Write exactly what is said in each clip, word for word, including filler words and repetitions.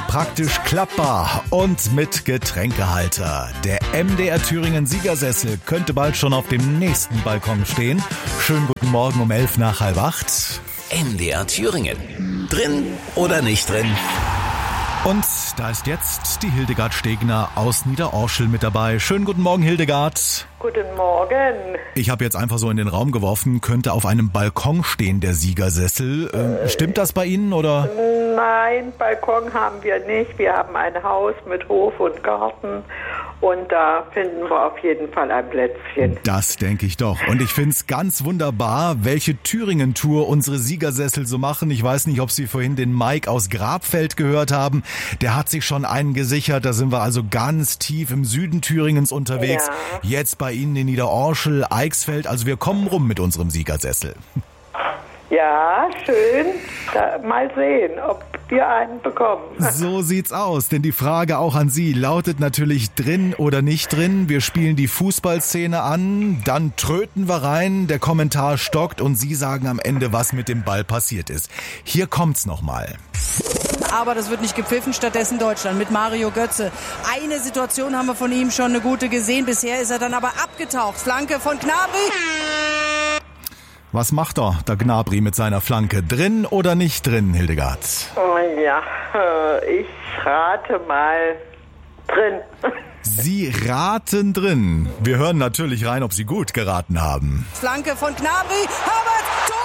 praktisch klappbar und mit Getränkehalter. Der M D R Thüringen Siegersessel könnte bald schon auf dem nächsten Balkon stehen. Schönen guten Morgen um elf nach halb acht. M D R Thüringen. Drin oder nicht drin? Und da ist jetzt die Hildegard Stegner aus Niederorschel mit dabei. Schönen guten Morgen, Hildegard. Guten Morgen. Ich habe jetzt einfach so in den Raum geworfen, könnte auf einem Balkon stehen, der Siegersessel. Ähm, stimmt das bei Ihnen, oder? Nein, Balkon haben wir nicht. Wir haben ein Haus mit Hof und Garten und da finden wir auf jeden Fall ein Plätzchen. Das denke ich doch. Und ich finde es ganz wunderbar, welche Thüringen-Tour unsere Siegersessel so machen. Ich weiß nicht, ob Sie vorhin den Mike aus Grabfeld gehört haben. Der hat sich schon einen gesichert. Da sind wir also ganz tief im Süden Thüringens unterwegs. Ja. Jetzt bei Ihnen in Niederorschel, Eichsfeld. Also wir kommen rum mit unserem Siegersessel. Ja, schön. Da, mal sehen, ob wir einen bekommen. So sieht's aus, denn die Frage auch an Sie lautet natürlich drin oder nicht drin. Wir spielen die Fußballszene an, dann tröten wir rein, der Kommentar stockt und Sie sagen am Ende, was mit dem Ball passiert ist. Hier kommt's nochmal. Aber das wird nicht gepfiffen, stattdessen Deutschland mit Mario Götze. Eine Situation haben wir von ihm schon eine gute gesehen. Bisher ist er dann aber abgetaucht. Flanke von Gnabry. Was macht er, der Gnabry mit seiner Flanke? Drin oder nicht drin, Hildegard? Ja, ich rate mal drin. Sie raten drin. Wir hören natürlich rein, ob Sie gut geraten haben. Flanke von Gnabry. Havertz. Tor!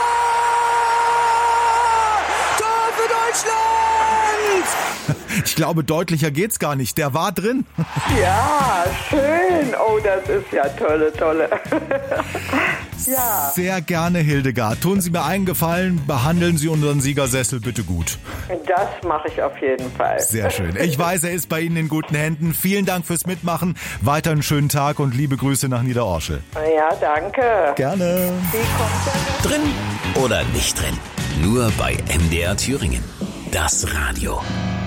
Tor für Deutschland! Ich glaube, deutlicher geht's gar nicht. Der war drin. Ja, schön. Oh, das ist ja tolle, tolle. Ja. Sehr gerne, Hildegard. Tun Sie mir einen Gefallen, behandeln Sie unseren Siegersessel bitte gut. Das mache ich auf jeden Fall. Sehr schön. Ich weiß, er ist bei Ihnen in guten Händen. Vielen Dank fürs Mitmachen. Weiter einen schönen Tag und liebe Grüße nach Niederorschel. Ja, danke. Gerne. Wie kommt der? Drin oder nicht drin? Nur bei M D R Thüringen. Das Radio.